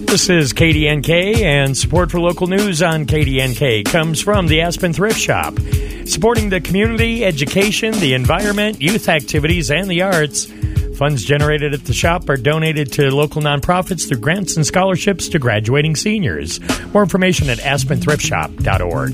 This is KDNK, and support for local news on KDNK comes from the Aspen Thrift Shop. Supporting the community, education, the environment, youth activities, and the arts. Funds generated at the shop are donated to local nonprofits through grants and scholarships to graduating seniors. More information at aspenthriftshop.org.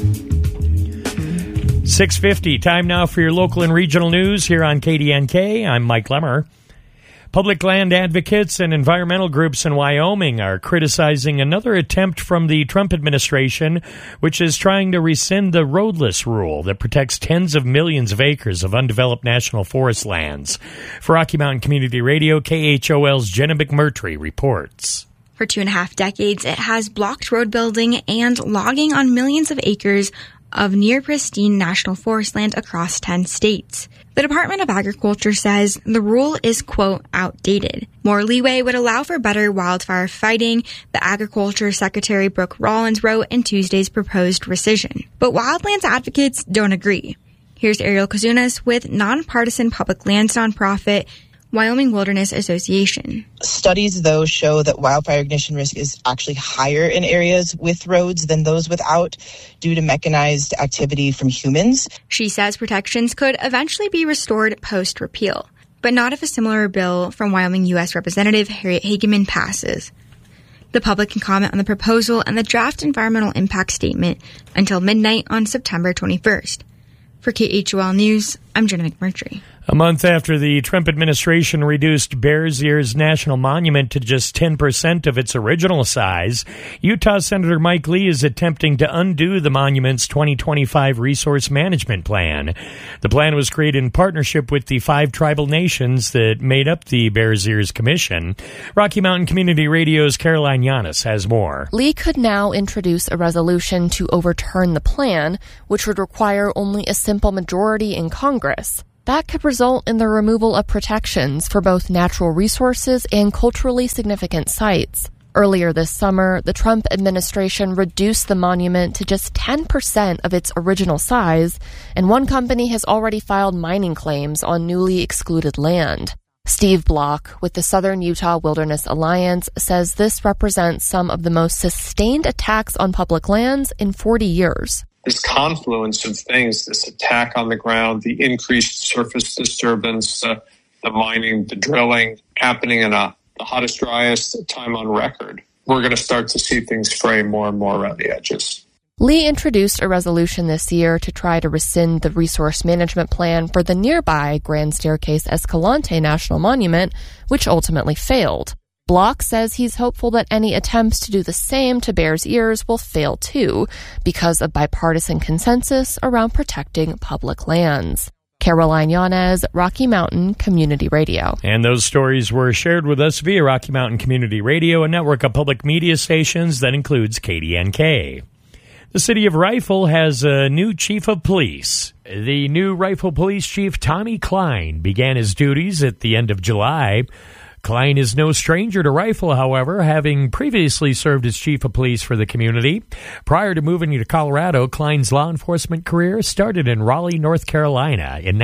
6:50, time now for your local and regional news here on KDNK. I'm Mike Lemmer. Public land advocates and environmental groups in Wyoming are criticizing another attempt from the Trump administration, which is trying to rescind the roadless rule that protects tens of millions of acres of undeveloped national forest lands. For Rocky Mountain Community Radio, KHOL's Jenna McMurtry reports. For 2.5 decades, it has blocked road building and logging on millions of acres of near-pristine national forest land across 10 states. The Department of Agriculture says the rule is, quote, outdated. More leeway would allow for better wildfire fighting, the Agriculture Secretary Brooke Rollins wrote in Tuesday's proposed rescission. But wildlands advocates don't agree. Here's Ariel Kazunas with nonpartisan public lands nonprofit Wyoming Wilderness Association. Studies, though, show that wildfire ignition risk is actually higher in areas with roads than those without due to mechanized activity from humans. She says protections could eventually be restored post-repeal, but not if a similar bill from Wyoming U.S. Representative Harriet Hageman passes. The public can comment on the proposal and the draft environmental impact statement until midnight on September 21st. For KHOL News, I'm Jenna McMurtry. A month after the Trump administration reduced Bears Ears National Monument to just 10% of its original size, Utah Senator Mike Lee is attempting to undo the monument's 2025 resource management plan. The plan was created in partnership with the 5 tribal nations that made up the Bears Ears Commission. Rocky Mountain Community Radio's Caroline Yanis has more. Lee could now introduce a resolution to overturn the plan, which would require only a simple majority in Congress. That could result in the removal of protections for both natural resources and culturally significant sites. Earlier this summer, the Trump administration reduced the monument to just 10% of its original size, and one company has already filed mining claims on newly excluded land. Steve Block with the Southern Utah Wilderness Alliance says this represents some of the most sustained attacks on public lands in 40 years. This confluence of things, this attack on the ground, the increased surface disturbance, the mining, the drilling, happening in the hottest, driest time on record, we're going to start to see things fray more and more around the edges. Lee introduced a resolution this year to try to rescind the resource management plan for the nearby Grand Staircase Escalante National Monument, which ultimately failed. Block says he's hopeful that any attempts to do the same to Bears Ears will fail too, because of bipartisan consensus around protecting public lands. Caroline Yanez, Rocky Mountain Community Radio. And those stories were shared with us via Rocky Mountain Community Radio, a network of public media stations that includes KDNK. The city of Rifle has a new chief of police. The new Rifle Police Chief, Tommy Klein, began his duties at the end of July. Klein is no stranger to Rifle, however, having previously served as chief of police for the community. Prior to moving to Colorado, Klein's law enforcement career started in Raleigh, North Carolina in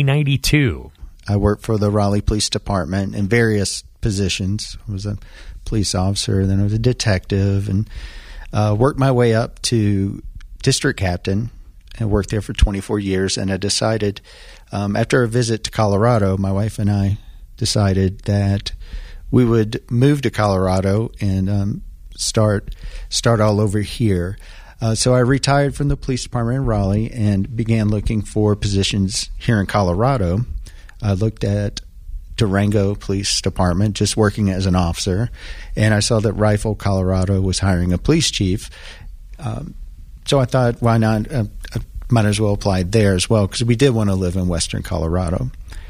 1992. I worked for the Raleigh Police Department in various positions. I was a police officer, then I was a detective, and worked my way up to district captain and worked there for 24 years. And I decided, after a visit to Colorado, my wife and I decided that we would move to Colorado and start all over here. So I retired from the police department in Raleigh and began looking for positions here in Colorado. I looked at Durango Police Department, just working as an officer, and I saw that Rifle, Colorado was hiring a police chief. So I thought, why not? I might as well apply there as well, because we did want to live in western Colorado.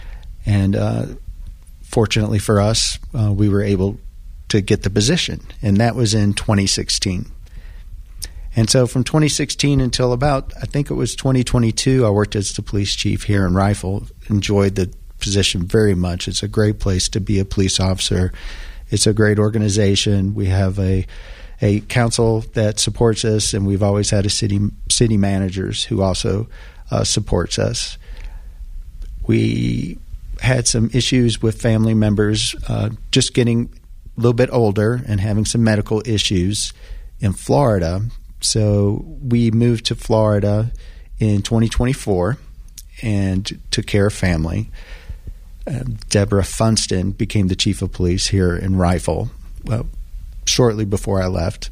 And fortunately for us, we were able to get the position, and that was in 2016. And so from 2016 until about, I think it was 2022, I worked as the police chief here in Rifle. Enjoyed the position very much. It's a great place to be a police officer. It's a great organization. We have a council that supports us, and we've always had a city managers who also supports us. We had some issues with family members just getting little bit older and having some medical issues in Florida. So we moved to Florida in 2024 and took care of family. Deborah Funston became the chief of police here in Rifle shortly before I left.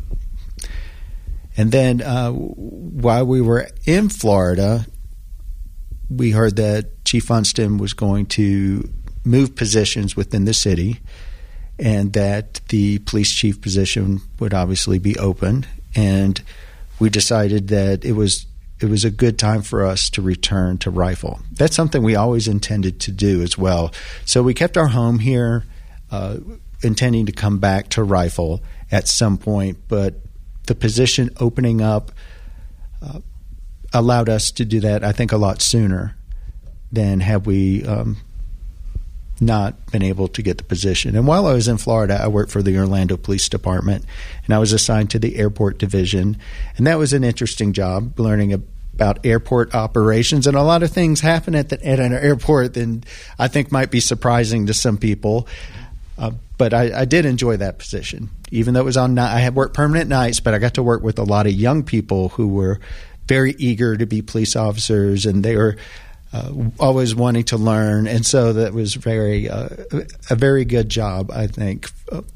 And then while we were in Florida, we heard that Chief Funston was going to move positions within the city and that the police chief position would obviously be open. And we decided that it was a good time for us to return to Rifle. That's something we always intended to do as well. So we kept our home here, intending to come back to Rifle at some point, but the position opening up allowed us to do that, I think, a lot sooner than had we not been able to get the position. And while I was in Florida, I worked for the Orlando Police Department, and I was assigned to the airport division. And that was an interesting job, learning about airport operations. And a lot of things happen at an airport that I think might be surprising to some people. But I did enjoy that position, even though it was on night. I had worked permanent nights, but I got to work with a lot of young people who were very eager to be police officers, and they were always wanting to learn. And so that was a very good job, I think,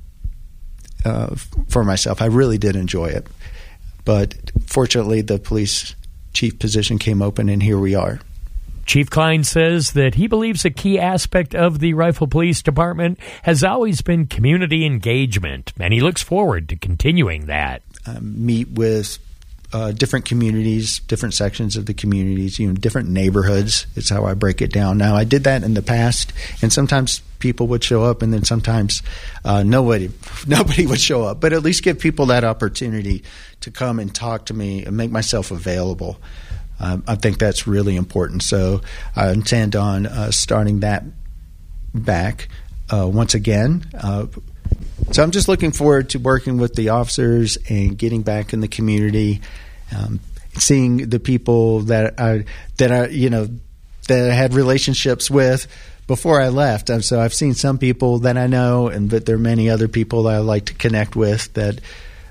for myself. I really did enjoy it. But fortunately, the police chief position came open, and here we are. Chief Klein says that he believes a key aspect of the Rifle Police Department has always been community engagement, and he looks forward to continuing that. Meet with different communities, different sections of the communities, different neighborhoods. It's how I break it down now. I did that in the past, and sometimes people would show up, and then sometimes nobody would show up. But at least give people that opportunity to come and talk to me and make myself available. I think that's really important. So I intend on starting that back once again. So I'm just looking forward to working with the officers and getting back in the community, seeing the people that I had relationships with before I left. So I've seen some people that I know, and but there are many other people that I like to connect with that.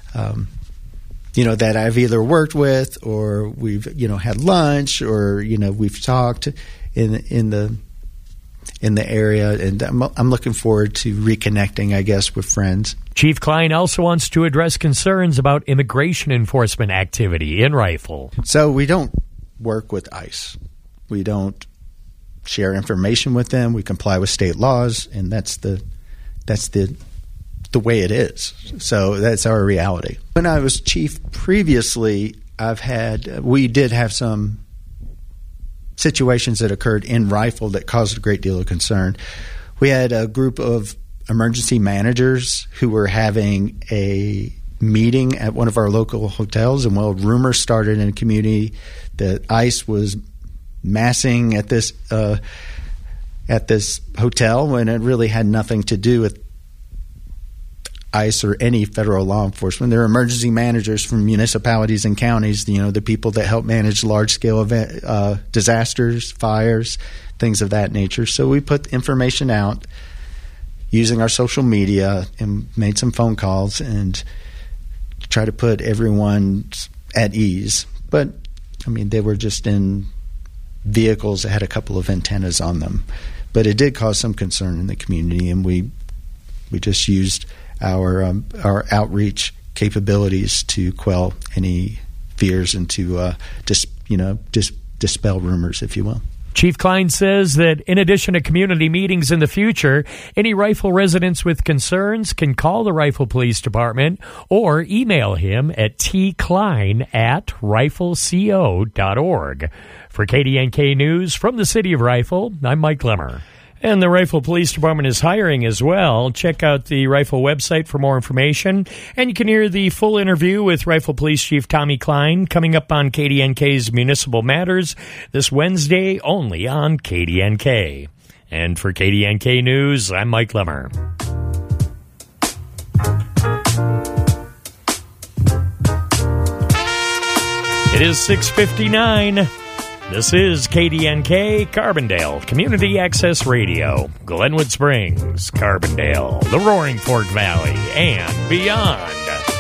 That I've either worked with or we've, had lunch or, we've talked in the area. And I'm looking forward to reconnecting, I guess, with friends. Chief Klein also wants to address concerns about immigration enforcement activity in Rifle. So we don't work with ICE. We don't share information with them. We comply with state laws, and that's the way it is. So that's our reality. When I was chief previously, we did have some situations that occurred in Rifle that caused a great deal of concern. We had a group of emergency managers who were having a meeting at one of our local hotels, and rumors started in the community that ICE was massing at this hotel when it really had nothing to do with ICE or any federal law enforcement. There are emergency managers from municipalities and counties, the people that help manage large-scale disasters, fires, things of that nature. So we put information out using our social media and made some phone calls and try to put everyone at ease. But, they were just in vehicles that had a couple of antennas on them. But it did cause some concern in the community, and we just used our outreach capabilities to quell any fears and to dispel rumors, if you will. Chief Klein says that in addition to community meetings in the future, any Rifle residents with concerns can call the Rifle Police Department or email him at tklein@rifleco.org. For KDNK News from the city of Rifle, I'm Mike Lemmer. And the Rifle Police Department is hiring as well. Check out the Rifle website for more information. And you can hear the full interview with Rifle Police Chief Tommy Klein coming up on KDNK's Municipal Matters this Wednesday only on KDNK. And for KDNK News, I'm Mike Lemmer. It is 6:59. This is KDNK, Carbondale, Community Access Radio, Glenwood Springs, Carbondale, the Roaring Fork Valley, and beyond.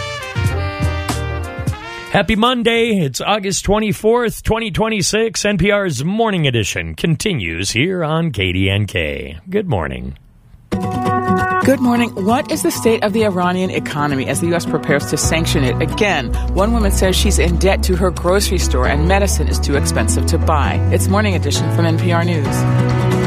Happy Monday. It's August 24th, 2026. NPR's Morning Edition continues here on KDNK. Good morning. Good morning. What is the state of the Iranian economy as the U.S. prepares to sanction it again? One woman says she's in debt to her grocery store and medicine is too expensive to buy. It's Morning Edition from NPR News.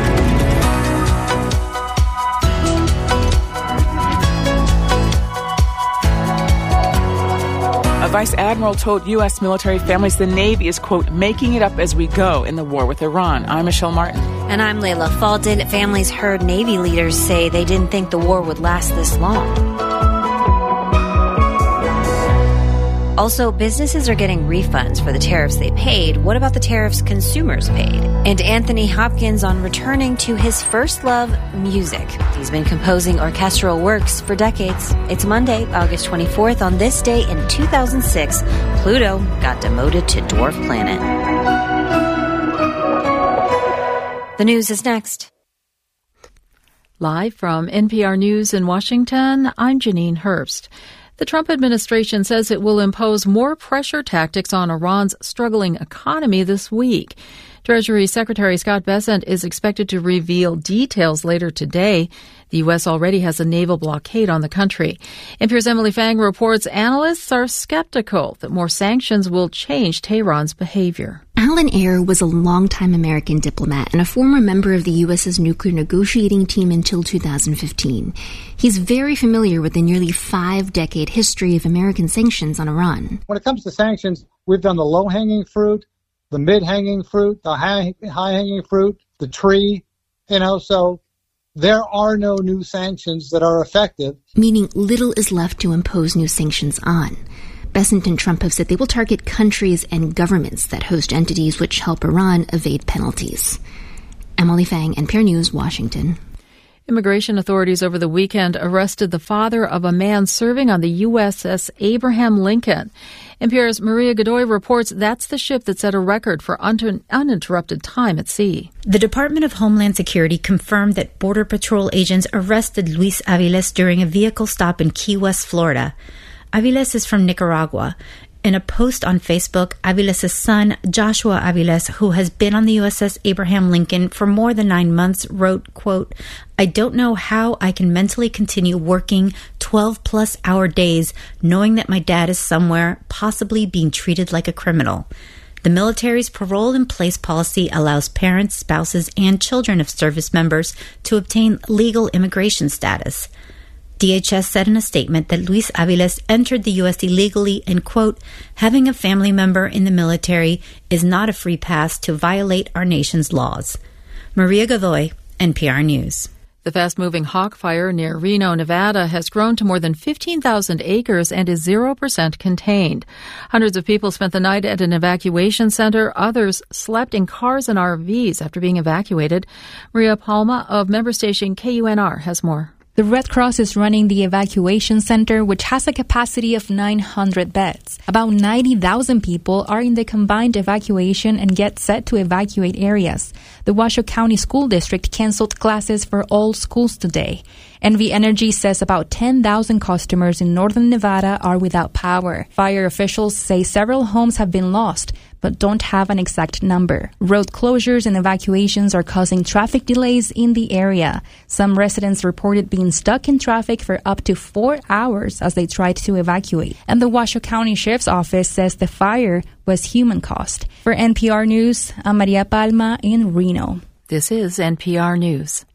A vice admiral told U.S. military families the Navy is, quote, making it up as we go in the war with Iran. I'm Michelle Martin. And I'm Layla Fulton. Families heard Navy leaders say they didn't think the war would last this long. Also, businesses are getting refunds for the tariffs they paid. What about the tariffs consumers paid? And Anthony Hopkins on returning to his first love, music. He's been composing orchestral works for decades. It's Monday, August 24th. On this day in 2006, Pluto got demoted to dwarf planet. The news is next. Live from NPR News in Washington, I'm Janine Herbst. The Trump administration says it will impose more pressure tactics on Iran's struggling economy this week. Treasury Secretary Scott Bessent is expected to reveal details later today. The U.S. already has a naval blockade on the country. NPR's Emily Fang reports analysts are skeptical that more sanctions will change Tehran's behavior. Alan Ayer was a longtime American diplomat and a former member of the U.S.'s nuclear negotiating team until 2015. He's very familiar with the nearly 5-decade history of American sanctions on Iran. When it comes to sanctions, we've done the low-hanging fruit, the mid-hanging fruit, the high-hanging fruit, the tree, so there are no new sanctions that are effective. Meaning little is left to impose new sanctions on. Bessent and Trump have said they will target countries and governments that host entities which help Iran evade penalties. Emily Fang, NPR News, Washington. Immigration authorities over the weekend arrested the father of a man serving on the USS Abraham Lincoln. NPR's Maria Godoy reports that's the ship that set a record for uninterrupted time at sea. The Department of Homeland Security confirmed that Border Patrol agents arrested Luis Aviles during a vehicle stop in Key West, Florida. Aviles is from Nicaragua. In a post on Facebook, Aviles' son, Joshua Aviles, who has been on the USS Abraham Lincoln for more than 9 months, wrote, quote, I don't know how I can mentally continue working 12-plus hour days knowing that my dad is somewhere, possibly being treated like a criminal. The military's parole-in-place policy allows parents, spouses, and children of service members to obtain legal immigration status. DHS said in a statement that Luis Aviles entered the U.S. illegally and, quote, having a family member in the military is not a free pass to violate our nation's laws. Maria Godoy, NPR News. The fast-moving Hawk Fire near Reno, Nevada, has grown to more than 15,000 acres and is 0% contained. Hundreds of people spent the night at an evacuation center. Others slept in cars and RVs after being evacuated. Maria Palma of member station KUNR has more. The Red Cross is running the evacuation center, which has a capacity of 900 beds. About 90,000 people are in the combined evacuation and get set to evacuate areas. The Washoe County School District canceled classes for all schools today. NV Energy says about 10,000 customers in northern Nevada are without power. Fire officials say several homes have been lost, but don't have an exact number. Road closures and evacuations are causing traffic delays in the area. Some residents reported being stuck in traffic for up to 4 hours as they tried to evacuate. And the Washoe County Sheriff's Office says the fire was human-caused. For NPR News, I'm Maria Palma in Reno. This is NPR News.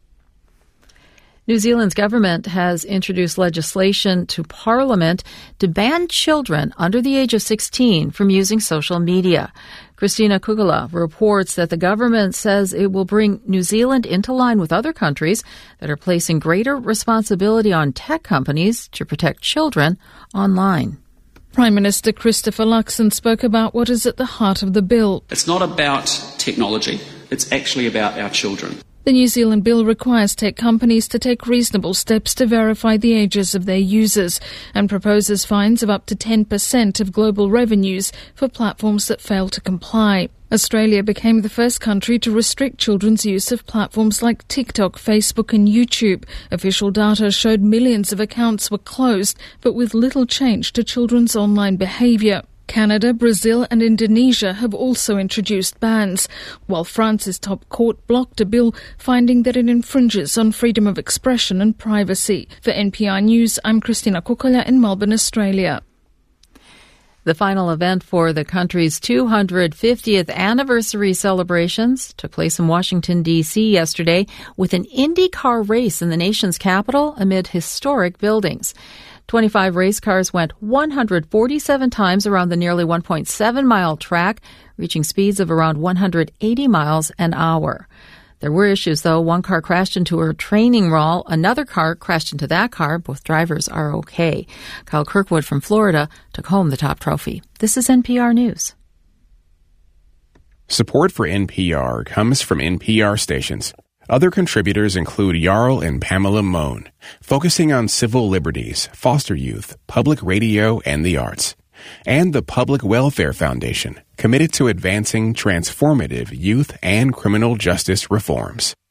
New Zealand's government has introduced legislation to Parliament to ban children under the age of 16 from using social media. Christina Kugula reports that the government says it will bring New Zealand into line with other countries that are placing greater responsibility on tech companies to protect children online. Prime Minister Christopher Luxon spoke about what is at the heart of the bill. It's not about technology. It's actually about our children. The New Zealand bill requires tech companies to take reasonable steps to verify the ages of their users and proposes fines of up to 10% of global revenues for platforms that fail to comply. Australia became the first country to restrict children's use of platforms like TikTok, Facebook and YouTube. Official data showed millions of accounts were closed, but with little change to children's online behaviour. Canada, Brazil and Indonesia have also introduced bans, while France's top court blocked a bill finding that it infringes on freedom of expression and privacy. For NPR News, I'm Christina Kokola in Melbourne, Australia. The final event for the country's 250th anniversary celebrations took place in Washington, D.C. yesterday with an IndyCar race in the nation's capital amid historic buildings. 25 race cars went 147 times around the nearly 1.7-mile track, reaching speeds of around 180 miles an hour. There were issues, though. One car crashed into a training wall. Another car crashed into that car. Both drivers are okay. Kyle Kirkwood from Florida took home the top trophy. This is NPR News. Support for NPR comes from NPR stations. Other contributors include Jarl and Pamela Mohn, focusing on civil liberties, foster youth, public radio, and the arts. And the Public Welfare Foundation, committed to advancing transformative youth and criminal justice reforms.